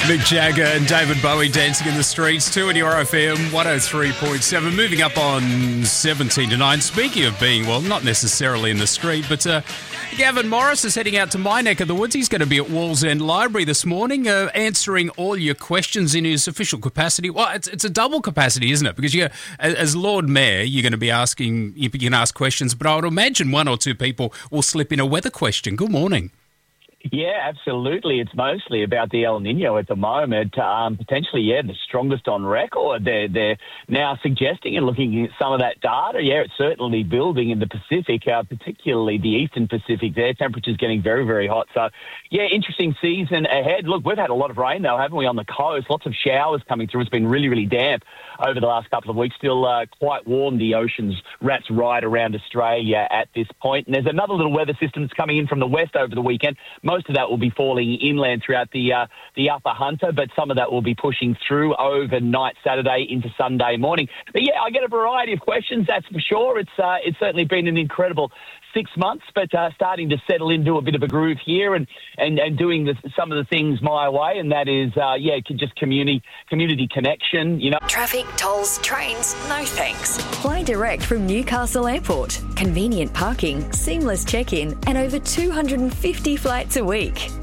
Mick Jagger and David Bowie dancing in the streets, 2 at your FM 103.7, moving up on 17 to 9. Speaking of being, well, not necessarily in the street, but Gavin Morris is heading out to my neck of the woods. He's going to be at Wallsend Library this morning, answering all your questions in his official capacity. Well, it's a double capacity, isn't it? Because as Lord Mayor, you're going to be asking, you can ask questions, but I would imagine one or two people will slip in a weather question. Good morning. Yeah, absolutely. It's mostly about the El Nino at the moment. Potentially, the strongest on record. They're now suggesting and looking at some of that data. Yeah, it's certainly building in the Pacific, particularly the eastern Pacific there. Temperatures getting very, very hot. So, interesting season ahead. Look, we've had a lot of rain, though, haven't we, on the coast? Lots of showers coming through. It's been really, really damp over the last couple of weeks. Still quite warm. The ocean's wrapped right around Australia at this point. And there's another little weather system that's coming in from the west over the weekend. Most of that will be falling inland throughout the upper Hunter, but some of that will be pushing through overnight Saturday into Sunday morning. But I get a variety of questions, that's for sure. It's certainly been an incredible 6 months, but starting to settle into a bit of a groove here and doing some of the things my way, and that is, just community connection, Traffic, tolls, trains, no thanks. Fly direct from Newcastle Airport. Convenient parking, seamless check-in, and over 250 flights a week.